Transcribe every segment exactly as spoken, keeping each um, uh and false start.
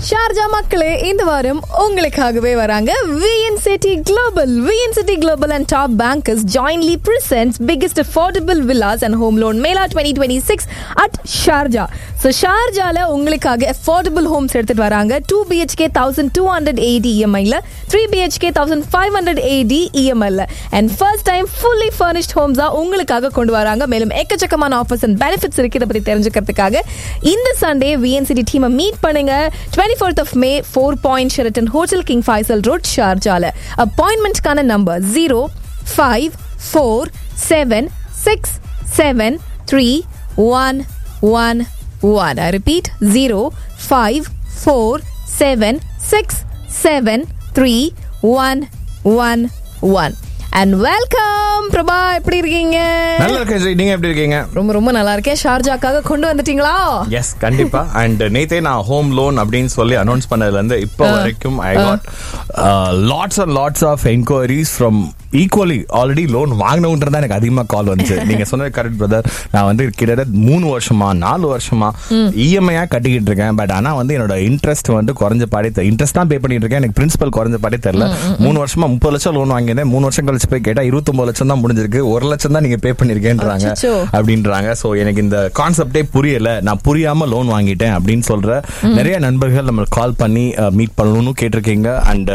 Sharjah மக்களே, இந்த வாரம் உங்களுக்காகவே வராங்க V N City Global. V N City Global and Top Bankers jointly presents biggest affordable villas and home loan Mela twenty twenty-six at Sharjah. So ஷார்ஜால உங்களுக்காக affordable homes எடுத்துட்டு வராங்க. two B H K one thousand two hundred eighty E M I ல, three B H K one thousand five hundred eighty E M I ல, and first time fully furnished homes ஆ உங்களுக்காக கொண்டு வராங்க. மேலும் எக்கச்சக்கமான offers and benefits இருக்கு. இத பத்தி தெரிஞ்சுக்கிறதுக்காக இந்த சண்டே V N City டீமை மீட் பண்ணுங்க. twenty-fourth of May, Four Point Sheraton Hotel, King Faisal Road, Sharjah. Appointment kana number zero five four seven six seven three one one one. I repeat, zero five four seven six seven three one one one. And welcome Prabha, எப்படி இருக்கீங்க? நல்லா இருக்கேன். நீங்க எப்படி இருக்கீங்க? ரொம்ப ரொம்ப நல்லா இருக்கேன். ஷார்ஜாக்காக கொண்டு வந்துட்டீங்களா? எஸ், கண்டிப்பா. அண்ட் நேத்தே நான் ஹோம் லோன் அப்படின்னு சொல்லி அனௌன்ஸ் பண்ணதுல இருந்து இப்போ வரைக்கும் I got lots and lots of enquiries from equally already loan வாங்கினவங்க தான் எனக்கு அதிகமாக கால் வந்துச்சு. நீங்க சொன்னது கரெக்ட் பிரதர். நான் வந்து கிட்டத்தட்ட மூணு வருஷமா நாலு வருஷமா இஎம்ஐயா கட்டிக்கிட்டு இருக்கேன். பட் ஆனா வந்து என்னோட இன்ட்ரெஸ்ட் வந்து குறைஞ்ச பாடே, இன்ட்ரெஸ்ட் தான் பே பண்ணிட்டு இருக்கேன். எனக்கு பிரின்சிபல் குறைஞ்ச பாடே தெரியல. மூணு வருஷமா முப்பது லட்சம் லோன் வாங்கியிருந்தேன். மூணு வருஷம் கழிச்சு போய் கேட்டா இருபத்தொன்பது லட்சம் தான் முடிஞ்சிருக்கு. ஒரு லட்சம் தான் நீங்க பே பண்ணிருக்கேன்றாங்க அப்படின்றாங்க. சோ எனக்கு இந்த கான்செப்டே புரியல. நான் புரியாம லோன் வாங்கிட்டேன் அப்படின்னு சொல்ற நிறைய நண்பர்கள் நம்ம கால் பண்ணி மீட் பண்ணணும்னு கேட்டிருக்கீங்க. And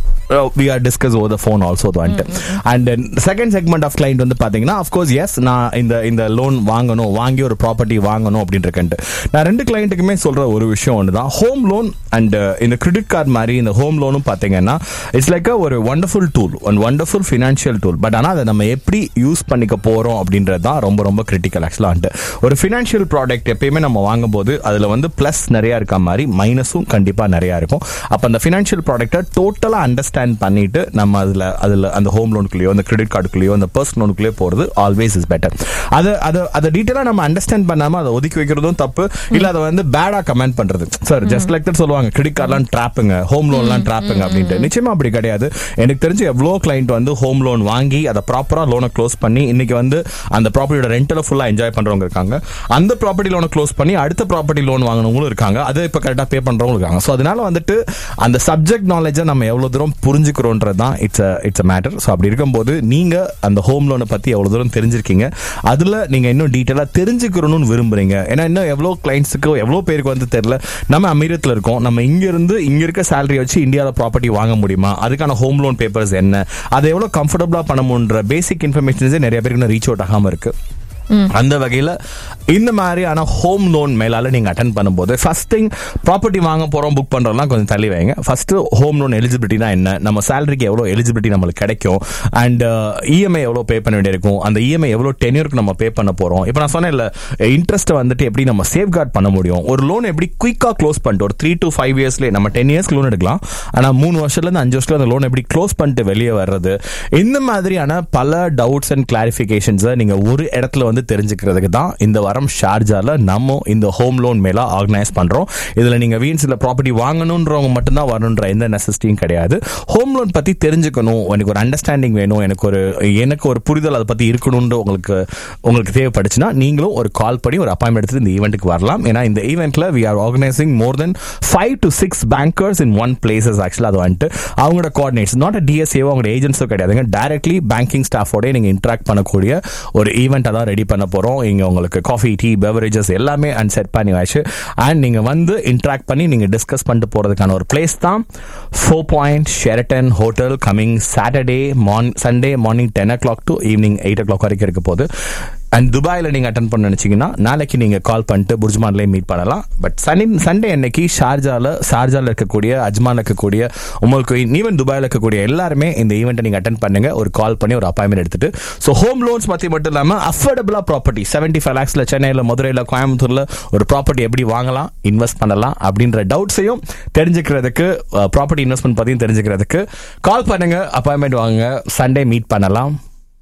we are discuss over the phone also that. And then second segment of client வந்து பாத்தீங்கன்னா of course yes, நான் இந்த இந்த லோன் வாங்கணும், வாங்கி ஒரு ப்ராப்பர்ட்டி வாங்கணும் அப்படின்னு இருக்கேன். நான் ரெண்டு கிளையண்ட்டுக்குமே சொல்ற ஒரு விஷயம் ஒண்ணுதான், ஹோம் லோன் அண்ட் இந்த கிரெடிட் கார்டு மாதிரி இந்த ஹோம் லோனும் பாத்தீங்கன்னா இட்ஸ் லைக் ஒரு wonderful tool, one wonderful financial tool. But ஆனா அதை நம்ம எப்படி யூஸ் பண்ணிக்க போறோம் அப்படின்றது தான் ரொம்ப ரொம்ப கிரிட்டிக்கல். ஆக்சுவலா ஒரு ஃபினான்ஷியல் ப்ராடக்ட் எப்பயுமே நம்ம வாங்கும் போது அதுல வந்து பிளஸ் நிறைய இருக்க மாதிரி மைனஸும் கண்டிப்பா நிறைய இருக்கும். அப்ப அந்த ஃபினான்ஷியல் ப்ராடக்ட்டை டோட்டலா அண்டர்ஸ்டாண்ட் பண்ணிட்டு நம்ம அதுல அதுல அந்த ஹோம் லோனுக்குள்ளயோ அந்த கிரெடிட் கார்டுக்குள்ளயோ அந்த பர்சனல் லோனுக்குள்ளேயோ போறது ஆல்வேஸ் இஸ் பெட்டர். அது அது அதை டீட்டெயிலா நம்ம அண்டர்ஸ்டாண்ட் பண்ணாம அதை ஒதுக்கி வைக்கிறதும் தப்பு இல்ல. அதை வந்து பேடா கமெண்ட் பண்றது, சார் ஜஸ்ட் லைக் தட் சொல்லுவாங்க, கிரெடிட் கார்ட்லாம் ட்ராப்புங்க, ஹோம் லோன்லாம் ட்ராப்புங்க அப்படின்ட்டு. நிச்சயமா அப்படி கிடையாது. எனக்கு தெரிஞ்சு எவ்வளோ கிளைண்ட் வந்து ஹோம் லோன் வாங்கி அதை ப்ராப்பரா லோனை க்ளோஸ் பண்ணி இன்னைக்கு வந்து அந்த ப்ராப்பர்ட்டியோட ரெண்டல ஃபுல்லா என்ஜாய் பண்றவங்க இருக்காங்க. அந்த ப்ராப்பர்ட்டி லோனை க்ளோஸ் பண்ணி அடுத்த ப்ராப்பர்ட்டி லோன் வாங்கினவங்களும் இருக்காங்க. அதை இப்ப கரெக்டா பே பண்றவங்க இருக்காங்க. ஸோ அதனால வந்துட்டு அந்த சப்ஜெக்ட் நாலேஜை நம்ம எவ்வளவு தூரம் புரிஞ்சுக்கிறோன்றது தான் it's it's a matter. So அப்படி இருக்கும்போது நீங்க அந்த ஹோம் லோனை பத்தி எவ்வளவு தூரம் தெரிஞ்சிருக்கீங்க, அதுல நீங்க இன்னும் டீட்டெயிலா தெரிஞ்சுக்கணும்னு விரும்புறீங்க. ஏன்னா இன்னும் எவ்வளவு கிளைண்ட்ஸுக்கு எவ்வளவு பேருக்கு வந்து தெரியல, நம்ம அமீரத்தில் இருக்கோம், நம்ம இங்க இருந்து இங்க இருக்க சேலரி வச்சு இந்தியாவில் ப்ராப்பர்ட்டி வாங்க முடியுமா, அதுக்கான ஹோம் லோன் பேப்பர்ஸ் என்ன, அதை எவ்வளவு கம்ஃபர்டபுளா பண்ண முடியுன்ற பேசிக் இன்ஃபர்மேஷன்ஸே நிறைய பேருக்கு ரீச் அவுட் ஆகாம இருக்கு. அந்த வகையில் இந்த மாதிரியான ஹோம் லோன் மேலால நீங்க அட்டென்ட் பண்ணும்போது ஃபர்ஸ்ட் திங், ப்ராப்பர்ட்டி வாங்க போறோம் புக் பண்றோம்லாம் கொஞ்சம் தள்ளி வைங்க. ஃபர்ஸ்ட் ஹோம் லோன் எலிஜிபிலிட்டினா என்ன, நம்ம சேலரிக்கு எவ்வளவு எலிஜிபிலிட்டி நம்மளுக்கு கிடைக்கும், அண்ட் இஎம்ஐ எவ்வளவு பே பண்ண வேண்டியிருக்கும், அந்த இஎம்ஐ எவ்வளவு டென்யூருக்கு நம்ம பே பண்ண போறோம். இப்போ நான் சொன்னேன் இல்ல, இன்ட்ரெஸ்ட் வந்துட்டு எப்படி நம்ம சேஃப் கார்ட் பண்ண முடியும், ஒரு லோன் எப்படி குயிக்கா க்ளோஸ் பண்ணிட்டு ஒரு த்ரீ டு ஃபைவ் இயர்ஸ்லேயே நம்ம டென் இயர்ஸ்க்கு லோன் எடுக்கலாம், ஆனா மூணு வருஷத்துல இருந்து அஞ்சு வருஷத்துல அந்த லோன் எப்படி க்ளோஸ் பண்ணிட்டு வெளியே வர்றது, இந்த மாதிரியான பல டவுட்ஸ் அண்ட் கிளாரிஃபிகேஷன்ஸை நீங்க ஒரு இடத்துல வந்து தெரிஞ்சுக்கிறதுக்கு தான் இந்த வாரம் ஷார்ஜால நம்ம இந்த ஹோம் லோன் மேல ஆர்கனைஸ் பண்றோம். இதுல நீங்க வீன்ஸ்ல ப்ராப்பர்ட்டி வாங்கணும்ன்றவங்க மட்டும்தான் வரணுன்ற எந்த நெசசிட்டியும் கிடையாது. ஹோம் லோன் பத்தி தெரிஞ்சுக்கணும், எனக்கு ஒரு அண்டர்ஸ்டாண்டிங் வேணும், எனக்கு ஒரு எனக்கு ஒரு புரிதல் அதை பத்தி இருக்கணும்னு உங்களுக்கு உங்களுக்கு தேவைப்படுச்சுன்னா நீங்களும் ஒரு கால் பண்ணி ஒரு அப்பாயின்மெண்ட் எடுத்து இந்த ஈவெண்ட்டுக்கு வரலாம். ஏன்னா இந்த ஈவெண்ட்ல we are organizing more than five to six bankers in one places. ஆக்சுவலா அது வந்துட்டு அவங்களோட கோஆர்டினேட்ஸ், நாட் அ டிஎஸ்ஏவோ அவங்களோட ஏஜென்ட்ஸோ கிடையாதுங்க, டைரக்ட்லி பேங்கிங் ஸ்டாஃபோட நீங்க இன்டராக்ட் பண்ணக்கூடிய ஒரு ஈவெண்ட்டை தான் ரெடி பண்ண போறோம். இங்க உங்களுக்கு காஃபி, டீ, பெவரேஜஸ் எல்லாமே அண்ட் செட் பண்ணி வச்சு அண்ட் நீங்க வந்து இன்டராக்ட் பண்ணி நீங்க டிஸ்கஸ் பண்ணிட்டு போறதுக்கான ஒரு பிளேஸ் தான் four point Sheraton hotel. Coming Saturday morning Sunday morning ten O clock to evening eight O clock வரைக்கும் இருக்க போகுது. அண்ட் துபாயில் நீங்கள் அட்டன் பண்ண நினைச்சீங்கன்னா நாளைக்கு நீங்கள் கால் பண்ணிட்டு புர்ஜ்மான்லேயே மீட் பண்ணலாம். பட் சனி சண்டே அன்னைக்கு ஷார்ஜாவில் ஷார்ஜாவில் இருக்கக்கூடிய அஜ்மானில் இருக்கக்கூடிய உங்களுக்கு ஈவன் துபாயில் இருக்கக்கூடிய எல்லாருமே இந்த ஈவெண்ட்டை நீங்கள் அட்டன் பண்ணுங்க, ஒரு கால் பண்ணி ஒரு அப்பாயின்மெண்ட் எடுத்துட்டு. ஸோ ஹோம் லோன்ஸ் பற்றி மட்டும் இல்லாமல் அஃபோர்டபுளாக ப்ராப்பர்ட்டி செவன்டி ஃபைவ் லேக்ஸில் சென்னையில், மதுரையில், கோயம்புத்தூரில் ஒரு ப்ராப்பர்ட்டி எப்படி வாங்கலாம், இன்வெஸ்ட் பண்ணலாம் அப்படின்ற டவுட்ஸையும் தெரிஞ்சுக்கிறதுக்கு, ப்ராப்பர்ட்டி இன்வெஸ்ட்மெண்ட் பற்றியும் தெரிஞ்சுக்கிறதுக்கு கால் பண்ணுங்க, அப்பாயின்மெண்ட் வாங்க, சண்டே மீட் பண்ணலாம்.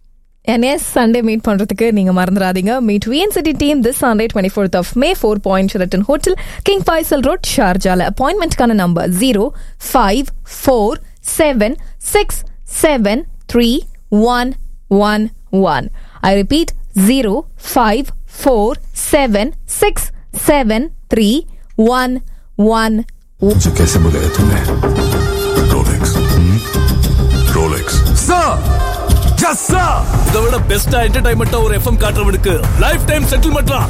And yes, Sunday meet பண்றதுக்கு நீங்க மறந்துடாதீங்க. Meet V N City team this Sunday twenty-fourth of May, Four Point Sheraton Hotel, King Faisal Road, Sharjah. Appointment kana number zero five four seven six seven three one one one. I repeat, zero five four seven six seven three one one मुझे कैसे बुलाया तूने? Rolex Rolex sir just sir இதை விட பெஸ்டா என்டர்டைன்மெண்டா ஒரு FM காட்டுறவனுக்கு life time செட்டில்மெண்ட்லாம்